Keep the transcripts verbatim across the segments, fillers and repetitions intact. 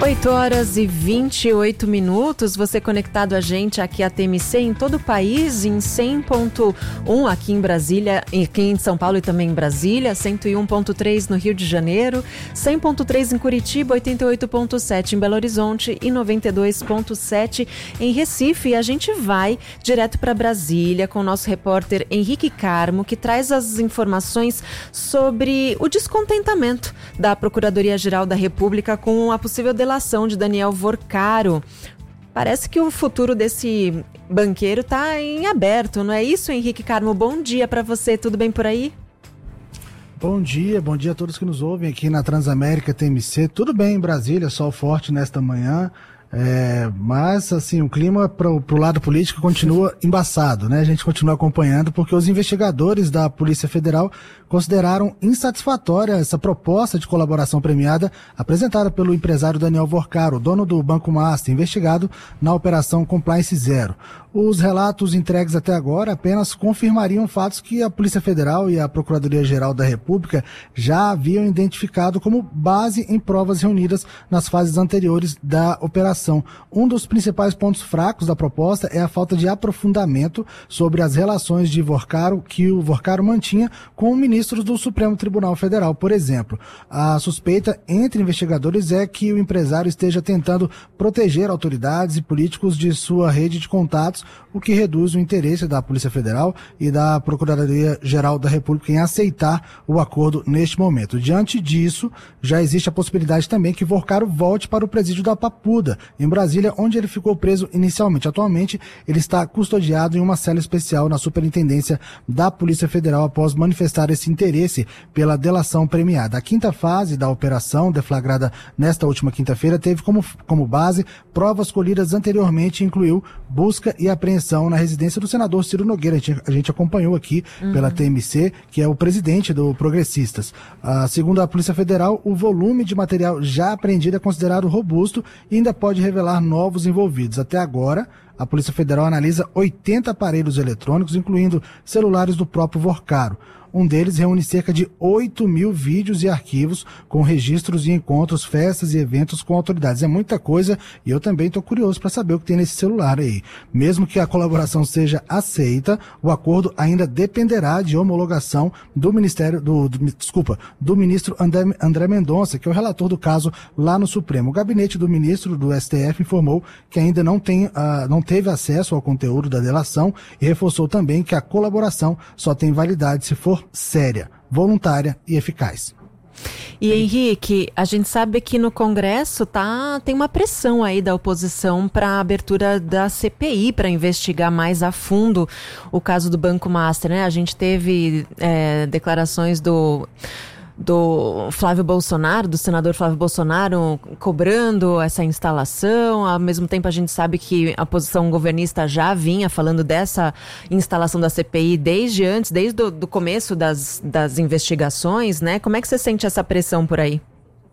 oito horas e vinte e oito minutos, você conectado a gente aqui a T M C em todo o país, em cem ponto um aqui em Brasília, aqui em São Paulo e também em Brasília, cento e um ponto três no Rio de Janeiro, cem ponto três em Curitiba, oitenta e oito ponto sete em Belo Horizonte e noventa e dois ponto sete em Recife. E a gente vai direto para Brasília com o nosso repórter Henrique Carmo, que traz as informações sobre o descontentamento da Procuradoria-Geral da República com a possível delação de Daniel Vorcaro. Parece que o futuro desse banqueiro está em aberto, não é isso, Henrique Carmo? Bom dia para você, tudo bem por aí? Bom dia, bom dia a todos que nos ouvem aqui na Transamérica T M C. Tudo bem em Brasília, sol forte nesta manhã. É, mas, assim, o clima para o lado político continua embaçado, né? A gente continua acompanhando porque os investigadores da Polícia Federal consideraram insatisfatória essa proposta de colaboração premiada apresentada pelo empresário Daniel Vorcaro, dono do Banco Master, investigado na Operação Compliance Zero. Os relatos entregues até agora apenas confirmariam fatos que a Polícia Federal e a Procuradoria-Geral da República já haviam identificado como base em provas reunidas nas fases anteriores da operação. Um dos principais pontos fracos da proposta é a falta de aprofundamento sobre as relações de Vorcaro que o Vorcaro mantinha com ministros do Supremo Tribunal Federal, por exemplo. A suspeita entre investigadores é que o empresário esteja tentando proteger autoridades e políticos de sua rede de contatos, o que reduz o interesse da Polícia Federal e da Procuradoria-Geral da República em aceitar o acordo neste momento. Diante disso, já existe a possibilidade também que Vorcaro volte para o presídio da Papuda, em Brasília, onde ele ficou preso inicialmente. Atualmente, ele está custodiado em uma cela especial na Superintendência da Polícia Federal após manifestar esse interesse pela delação premiada. A quinta fase da operação, deflagrada nesta última quinta-feira, teve como, como base provas colhidas anteriormente e incluiu busca e apreensão na residência do senador Ciro Nogueira. A gente, a gente acompanhou aqui uhum. pela T M C, que é o presidente do Progressistas. Ah, segundo a Polícia Federal, o volume de material já apreendido é considerado robusto e ainda pode revelar novos envolvidos. Até agora, a Polícia Federal analisa oitenta aparelhos eletrônicos, incluindo celulares do próprio Vorcaro. Um deles reúne cerca de oito mil vídeos e arquivos com registros de encontros, festas e eventos com autoridades. É muita coisa e eu também estou curioso para saber o que tem nesse celular aí. Mesmo que a colaboração seja aceita, o acordo ainda dependerá de homologação do Ministério, do, do, desculpa, do ministro André, André Mendonça, que é o relator do caso lá no Supremo. O gabinete do ministro do S T F informou que ainda não, tem, uh, não teve acesso ao conteúdo da delação e reforçou também que a colaboração só tem validade se for séria, voluntária e eficaz. E Henrique, a gente sabe que no Congresso tá, tem uma pressão aí da oposição para a abertura da C P I para investigar mais a fundo o caso do Banco Master, né? A gente teve é, declarações do do Flávio Bolsonaro, do senador Flávio Bolsonaro, cobrando essa instalação. Ao mesmo tempo, a gente sabe que a posição governista já vinha falando dessa instalação da C P I desde antes, desde o do começo das, das investigações, né? Como é que você sente essa pressão por aí?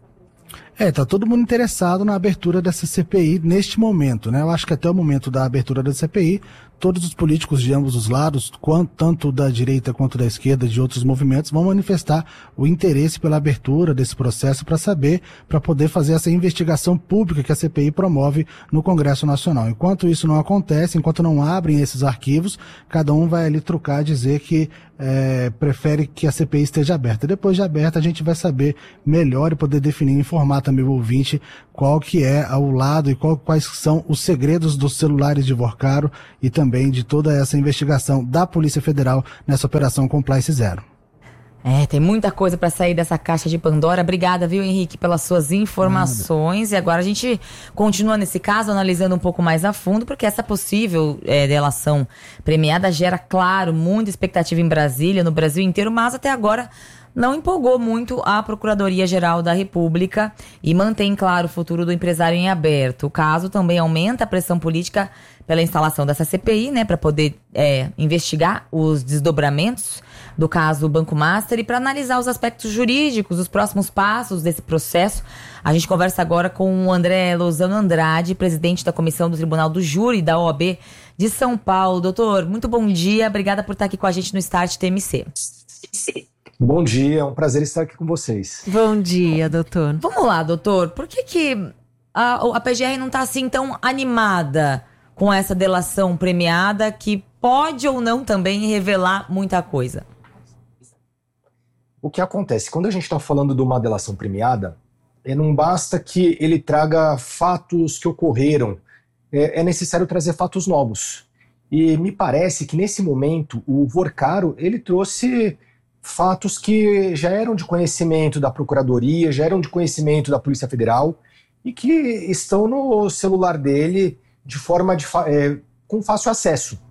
É, tá todo mundo interessado na abertura dessa C P I neste momento, né? Eu acho que até o momento da abertura da C P I, todos os políticos de ambos os lados, quanto, tanto da direita quanto da esquerda, de outros movimentos, vão manifestar o interesse pela abertura desse processo para saber, para poder fazer essa investigação pública que a C P I promove no Congresso Nacional. Enquanto isso não acontece, enquanto não abrem esses arquivos, cada um vai ali trucar, dizer que é, prefere que a C P I esteja aberta. Depois de aberta, a gente vai saber melhor e poder definir, informar também o ouvinte qual que é ao lado e qual, quais são os segredos dos celulares de Vorcaro e também de toda essa investigação da Polícia Federal nessa Operação Compliance Zero. É, tem muita coisa para sair dessa caixa de Pandora. Obrigada, viu, Henrique, pelas suas informações. Nada. E agora a gente continua nesse caso analisando um pouco mais a fundo, porque essa possível é, delação premiada gera, claro, muita expectativa em Brasília, no Brasil inteiro, mas até agora não empolgou muito a Procuradoria-Geral da República e mantém, claro, o futuro do empresário em aberto. O caso também aumenta a pressão política pela instalação dessa C P I, né, para poder é, investigar os desdobramentos do caso do Banco Master e para analisar os aspectos jurídicos, os próximos passos desse processo. A gente conversa agora com o André Lozano Andrade, presidente da Comissão do Tribunal do Júri da O A B de São Paulo. Doutor, muito bom dia, obrigada por estar aqui com a gente no Start T M C. Bom dia, é um prazer estar aqui com vocês. Bom dia, doutor. Vamos lá, doutor, por que que a, a P G R não está assim tão animada com essa delação premiada que pode ou não também revelar muita coisa? O que acontece? Quando a gente está falando de uma delação premiada, é, não basta que ele traga fatos que ocorreram, é, é necessário trazer fatos novos. E me parece que nesse momento o Vorcaro ele trouxe fatos que já eram de conhecimento da Procuradoria, já eram de conhecimento da Polícia Federal e que estão no celular dele de forma de, é, com fácil acesso.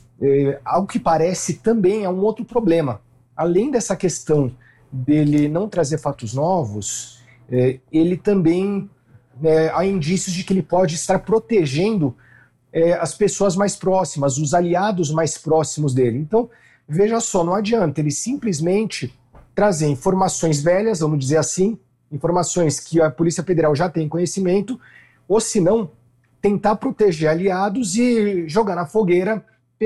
É, algo que parece também é um outro problema. Além dessa questão dele não trazer fatos novos, é, ele também é, há indícios de que ele pode estar protegendo é, as pessoas mais próximas, os aliados mais próximos dele. Então, veja só, não adianta ele simplesmente trazer informações velhas, vamos dizer assim, informações que a Polícia Federal já tem conhecimento, ou se não, tentar proteger aliados e jogar na fogueira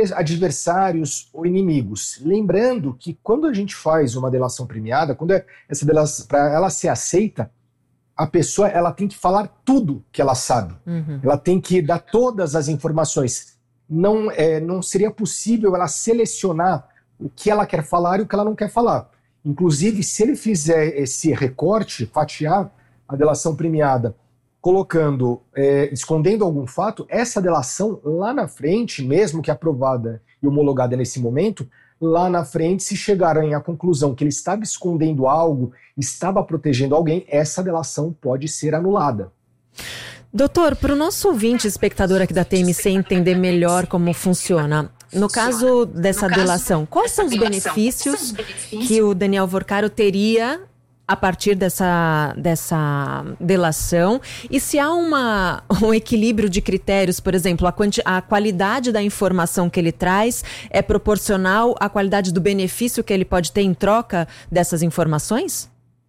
adversários ou inimigos. Lembrando que quando a gente faz uma delação premiada, quando é essa delação, para ela ser aceita, a pessoa ela tem que falar tudo que ela sabe. Uhum. Ela tem que dar todas as informações. Não, é, não seria possível ela selecionar o que ela quer falar e o que ela não quer falar. Inclusive, se ele fizer esse recorte, fatiar a delação premiada, colocando, é, escondendo algum fato, essa delação lá na frente, mesmo que aprovada e homologada nesse momento, lá na frente, se chegarem à conclusão que ele estava escondendo algo, estava protegendo alguém, essa delação pode ser anulada. Doutor, para o nosso ouvinte, espectador aqui da T M C entender melhor como funciona, no caso dessa delação, quais são os benefícios que o Daniel Vorcaro teria a partir dessa, dessa delação, e se há uma, um equilíbrio de critérios, por exemplo, a, quanti, a qualidade da informação que ele traz é proporcional à qualidade do benefício que ele pode ter em troca dessas informações?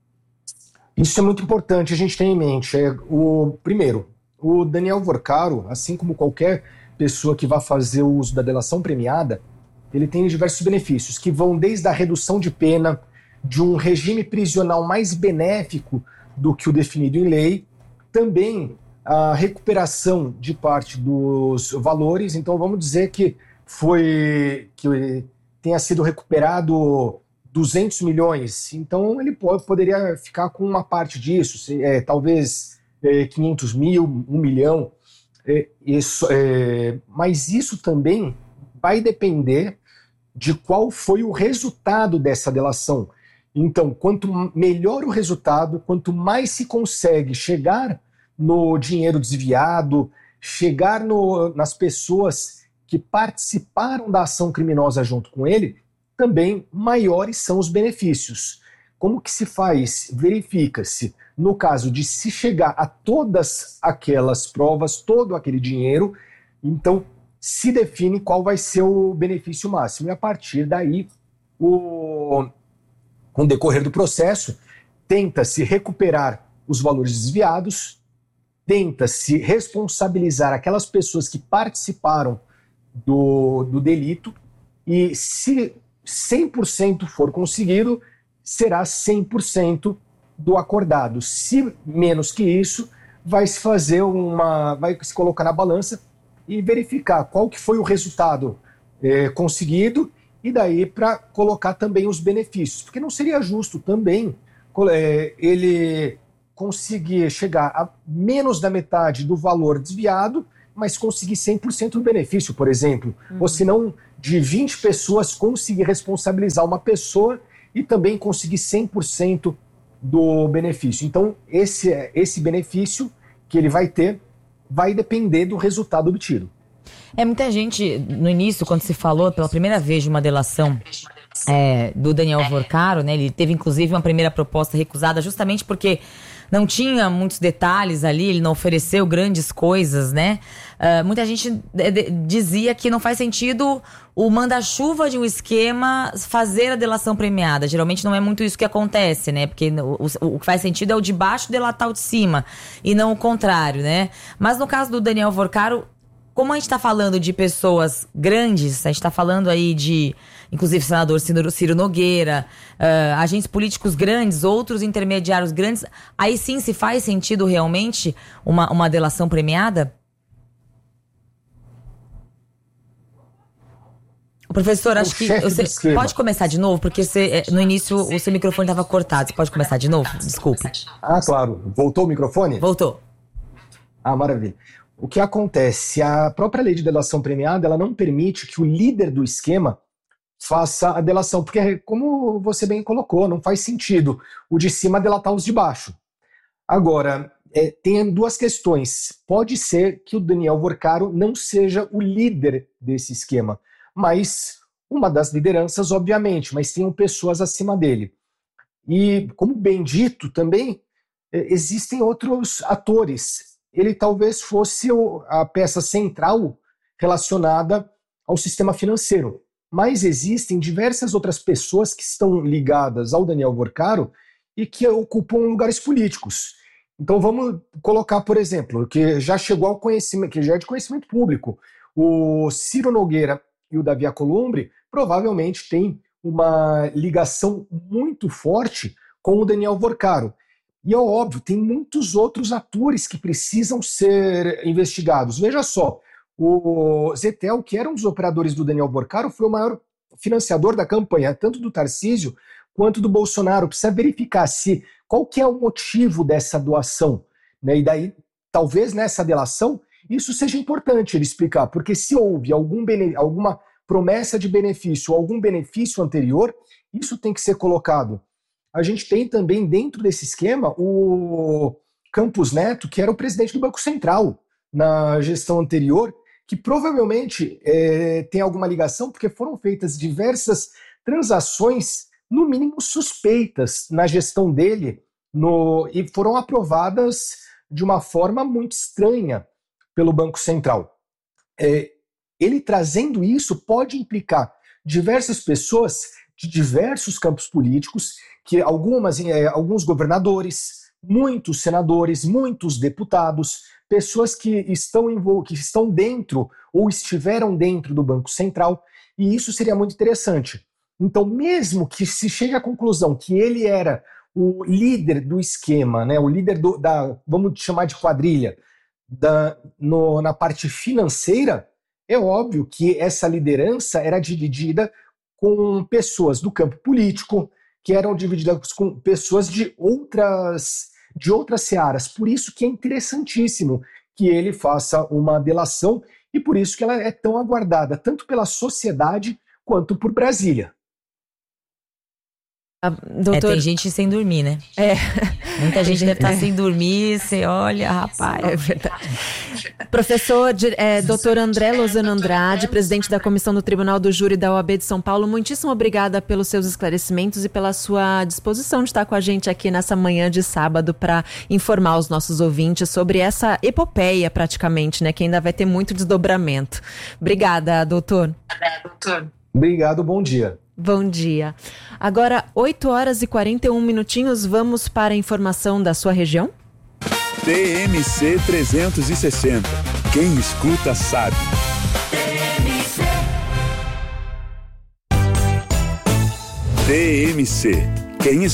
Isso é muito importante a gente ter em mente. É, o, primeiro, o Daniel Vorcaro, assim como qualquer pessoa que vá fazer o uso da delação premiada, ele tem diversos benefícios, que vão desde a redução de pena, de um regime prisional mais benéfico do que o definido em lei, também a recuperação de parte dos valores. Então vamos dizer que foi que tenha sido recuperado duzentos milhões, então ele pode, poderia ficar com uma parte disso, é, talvez é, quinhentos mil, um milhão, é, isso, é, mas isso também vai depender de qual foi o resultado dessa delação. Então, quanto melhor o resultado, quanto mais se consegue chegar no dinheiro desviado, chegar no, nas pessoas que participaram da ação criminosa junto com ele, também maiores são os benefícios. Como que se faz? Verifica-se, no caso de se chegar a todas aquelas provas, todo aquele dinheiro, então se define qual vai ser o benefício máximo. E a partir daí, o... com o decorrer do processo, tenta-se recuperar os valores desviados, tenta-se responsabilizar aquelas pessoas que participaram do, do delito, e se cem por cento for conseguido, será cem por cento do acordado. Se menos que isso, vai se fazer uma, vai se colocar na balança e verificar qual que foi o resultado é, conseguido, e daí para colocar também os benefícios, porque não seria justo também é, ele conseguir chegar a menos da metade do valor desviado, mas conseguir cem por cento do benefício, por exemplo. Uhum. Ou se não, de vinte pessoas conseguir responsabilizar uma pessoa e também conseguir cem por cento do benefício. Então, esse, esse benefício que ele vai ter vai depender do resultado obtido. É, muita gente, no início, quando se falou pela primeira vez de uma delação é, do Daniel Vorcaro, né, ele teve inclusive uma primeira proposta recusada justamente porque não tinha muitos detalhes ali, ele não ofereceu grandes coisas, né? Uh, muita gente de, de, dizia que não faz sentido o manda-chuva de um esquema fazer a delação premiada. Geralmente não é muito isso que acontece, né? Porque o, o, o que faz sentido é o de baixo delatar o de cima, e não o contrário, né? Mas no caso do Daniel Vorcaro, como a gente está falando de pessoas grandes, a gente está falando aí de, inclusive, senador Ciro, Ciro Nogueira, uh, agentes políticos grandes, outros intermediários grandes, aí sim se faz sentido realmente uma, uma delação premiada? Professor, acho que você pode começar de novo, porque você, no início o seu microfone estava cortado. Você pode começar de novo? Desculpe. Ah, claro. Voltou o microfone? Voltou. Ah, maravilha. O que acontece? A própria lei de delação premiada, ela não permite que o líder do esquema faça a delação, porque, como você bem colocou, não faz sentido o de cima delatar os de baixo. Agora, é, tem duas questões. Pode ser que o Daniel Vorcaro não seja o líder desse esquema, mas uma das lideranças, obviamente, mas tem pessoas acima dele. E, como bem dito, também é, existem outros atores. Ele talvez fosse a peça central relacionada ao sistema financeiro. Mas existem diversas outras pessoas que estão ligadas ao Daniel Vorcaro e que ocupam lugares políticos. Então vamos colocar, por exemplo, que já chegou ao conhecimento, que já é de conhecimento público, o Ciro Nogueira e o Davi Alcolumbre provavelmente têm uma ligação muito forte com o Daniel Vorcaro. E é óbvio, tem muitos outros atores que precisam ser investigados. Veja só, o Zetel, que era um dos operadores do Daniel Vorcaro, foi o maior financiador da campanha, tanto do Tarcísio quanto do Bolsonaro. Precisa verificar se qual que é o motivo dessa doação, né? E daí, talvez nessa delação, isso seja importante ele explicar, porque se houve algum bene, alguma promessa de benefício ou algum benefício anterior, isso tem que ser colocado. A gente tem também dentro desse esquema o Campos Neto, que era o presidente do Banco Central na gestão anterior, que provavelmente é, tem alguma ligação, porque foram feitas diversas transações, no mínimo suspeitas, na gestão dele, no, e foram aprovadas de uma forma muito estranha pelo Banco Central. É, ele trazendo isso pode implicar diversas pessoas de diversos campos políticos, que algumas, é, alguns governadores, muitos senadores, muitos deputados, pessoas que estão, envol- que estão dentro ou estiveram dentro do Banco Central, e isso seria muito interessante. Então, mesmo que se chegue à conclusão que ele era o líder do esquema, né, o líder do, da, vamos chamar de quadrilha, da, no, na parte financeira, é óbvio que essa liderança era dividida com pessoas do campo político, que eram divididas com pessoas de outras, de outras searas. Por isso que é interessantíssimo que ele faça uma delação e por isso que ela é tão aguardada, tanto pela sociedade quanto por Brasília. Ah, doutor... É, tem gente sem dormir, né? É. Muita gente deve estar é. sem dormir, você olha, rapaz. É verdade. Professor, é, doutor André Lozano Andrade, presidente da Comissão do Tribunal do Júri da O A B de São Paulo, muitíssimo obrigada pelos seus esclarecimentos e pela sua disposição de estar com a gente aqui nessa manhã de sábado para informar os nossos ouvintes sobre essa epopeia praticamente, né, que ainda vai ter muito desdobramento. Obrigada, doutor. doutor. Obrigado, bom dia. Bom dia. Agora, oito horas e quarenta e um minutinhos, vamos para a informação da sua região? T M C trezentos e sessenta. Quem escuta sabe. T M C. Quem